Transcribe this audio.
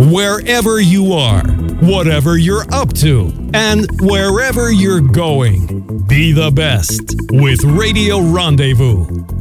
Wherever you are, whatever you're up to, and wherever you're going, be the best with Radio Rendezvous.